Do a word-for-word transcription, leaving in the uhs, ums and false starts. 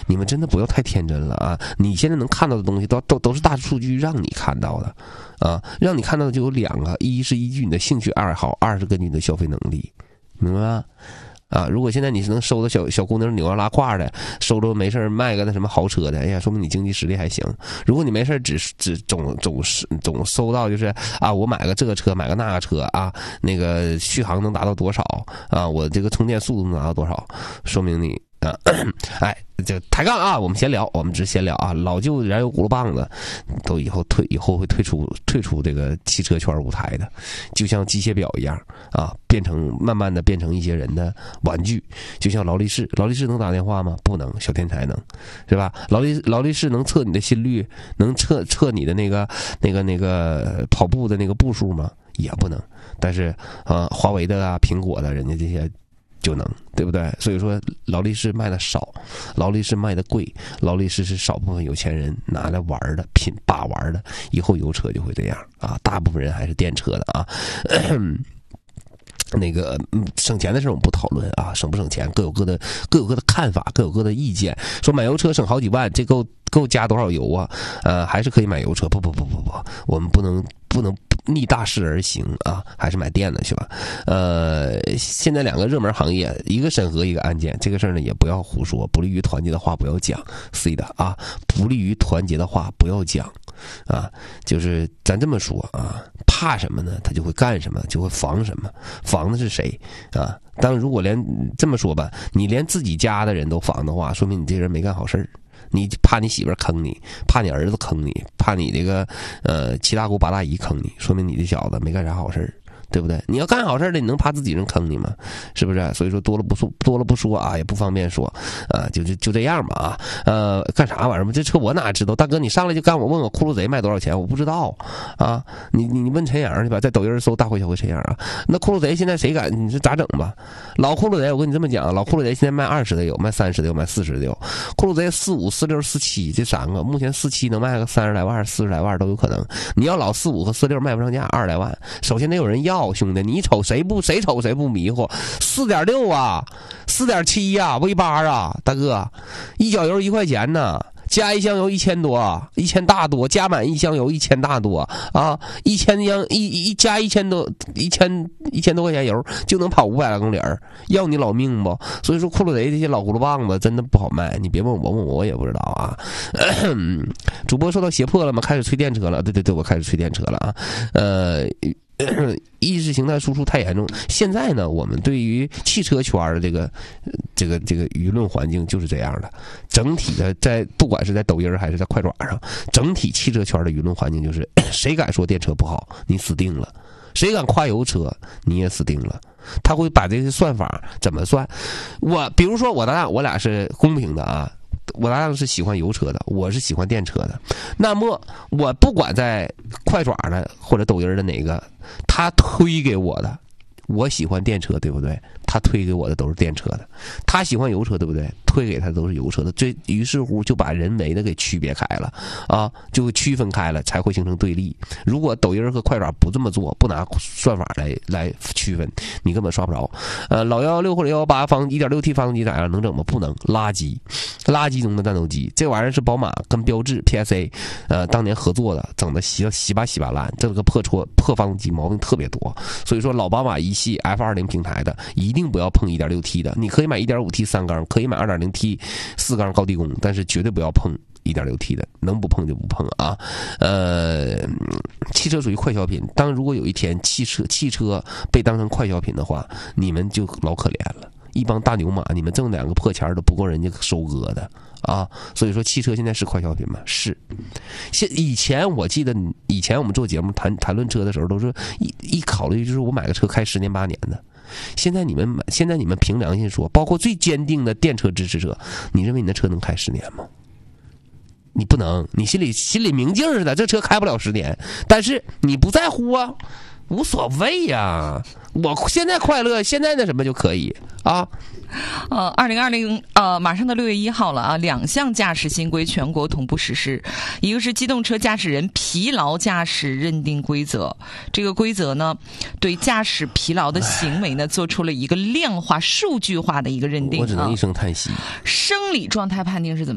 你们真的不要太天真了啊！你现在能看到的东西都都都是大数据让你看到的啊，让你看到的就有两个，一是依据你的兴趣爱好，二是根据你的消费能力，明白吗？啊，如果现在你是能收到小小姑娘扭腰拉胯的，收着没事卖个那什么豪车的，哎呀，说明你经济实力还行。如果你没事只只总总是总收到就是啊，我买个这个车，买个那个车啊，那个续航能达到多少啊，我这个充电速度能达到多少，说明你啊，哎，就抬杠啊！我们闲聊，我们只是闲聊啊。老旧燃油轱辘棒子都以后退，以后会退出退出这个汽车圈舞台的，就像机械表一样啊，变成慢慢的变成一些人的玩具。就像劳力士，劳力士能打电话吗？不能，小天才能，是吧？劳力劳力士能测你的心率，能测测你的那个那个那个跑步的那个步数吗？也不能。但是啊，华为的啊，苹果的，人家这些。就能，对不对？所以说劳力士卖的少，劳力士卖的贵，劳力士是少部分有钱人拿来玩的，品把玩的，以后油车就会这样啊，大部分人还是电车的啊。那个省钱的事我们不讨论啊，省不省钱各有各的各有各的看法，各有各的意见。说买油车省好几万，这够够加多少油啊？呃，还是可以买油车。不不不不不，我们不能不能逆大势而行啊，还是买电的去吧。呃，现在两个热门行业，一个审核，一个安检，这个事儿呢也不要胡说，不利于团结的话不要讲 ，C 的啊，不利于团结的话不要讲。啊，就是咱这么说啊，怕什么呢？他就会干什么，就会防什么。防的是谁啊？当然，如果连这么说吧，你连自己家的人都防的话，说明你这人没干好事儿。你怕你媳妇儿坑你，怕你儿子坑你，怕你这个呃七大姑八大姨坑你，说明你这小子没干啥好事儿。对不对？你要干好事的，你能怕自己人坑你吗？是不是？所以说多了不说，多了不说啊，也不方便说啊，就就就这样吧啊。呃，干啥玩意儿嘛？这车我哪知道？大哥，你上来就干我问我酷路贼卖多少钱？我不知道啊。你你你问陈阳去吧，在抖音搜大会小会陈阳啊。那酷路贼现在谁敢？你是咋整吧？老酷路贼，我跟你这么讲，老酷路贼现在卖二十的有，卖三十的有，卖四十的有。酷路贼四五、四六、四七这三个，目前四七能卖个三十来万、四十来万都有可能。你要老四五和四六卖不上价，二十来万，首先得有人要。兄弟，你瞅谁不谁瞅谁不迷糊？四点六啊，四点七呀 ，V 八啊，大哥，一脚油一块钱呢，加一箱油一千多，一千大多，加满一箱油一千大多啊，一千箱一一加一千多，一千一千多块钱油就能跑五百来公里儿，要你老命不？所以说，酷路贼这些老轱辘棒子真的不好卖，你别问我，问我我也不知道啊。主播受到胁迫了吗？开始吹电车了？对对对，我开始吹电车了啊，呃。意识形态输出太严重。现在呢，我们对于汽车圈的这个、这个、这个舆论环境就是这样的。整体的在不管是在抖音还是在快爪上，整体汽车圈的舆论环境就是：谁敢说电车不好，你死定了；谁敢夸油车，你也死定了。他会把这些算法怎么算？我比如说我搭档，我俩是公平的啊。我搭档是喜欢油车的，我是喜欢电车的。那么我不管在快爪的或者抖音的哪个，他推给我的，我喜欢电车，对不对？他推给我的都是电车的。他喜欢油车，对不对？推给他都是油车的。这于是乎就把人为的给区别开了啊，就区分开了，才会形成对立。如果抖音和快爪不这么做，不拿算法来来区分，你根本刷不着。呃，老幺幺六或者幺幺八方 一点六 T 发动机咋样？能整吗？不能，垃圾，垃圾中的战斗机。这玩意儿是宝马跟标致 P S A 呃当年合作的，整的稀稀巴稀巴烂。这个破戳破发动机毛病特别多，所以说老宝马一系 F 二十 平台的一定不要碰 一点六 T 的。你可以买 一点五 T 三缸，可以买 二点零 T 四缸高低功，但是绝对不要碰 一点六 T 的，能不碰就不碰啊。呃，汽车属于快消品，当如果有一天汽车汽车被当成快消品的话，你们就老可怜了。一帮大牛马，你们挣两个破钱都不够人家收割的啊！所以说，汽车现在是快消品吗？是。现以前我记得，以前我们做节目谈谈论车的时候，都是一一考虑就是我买个车开十年八年的。现在你们买，现在你们凭良心说，包括最坚定的电车支持者，你认为你的车能开十年吗？你不能，你心里心里明镜似的，这车开不了十年，但是你不在乎啊，无所谓呀、啊。我现在快乐，现在那什么就可以啊。 呃，二零二零呃，马上到六月一号了啊，两项驾驶新规全国同步实施，一个是机动车驾驶人疲劳驾驶认定规则，这个规则呢，对驾驶疲劳的行为呢，做出了一个量化、数据化的一个认定。 我只能一声叹息。 生理状态判定是怎么？